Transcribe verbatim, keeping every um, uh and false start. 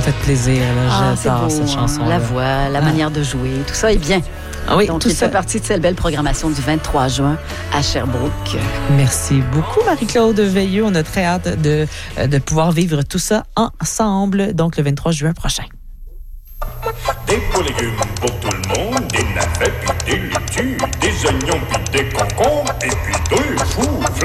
fait plaisir. Là. Ah, J'adore c'est beau, cette chanson. hein? La voix, la ah. manière de jouer, tout ça est bien. Ah oui, donc, tout il ça fait partie de cette belle programmation du vingt-trois juin à Sherbrooke. Merci beaucoup, Marie-Claude Veilleux. On a très hâte de, de pouvoir vivre tout ça ensemble, donc le vingt-trois juin prochain. Des pour légumes pour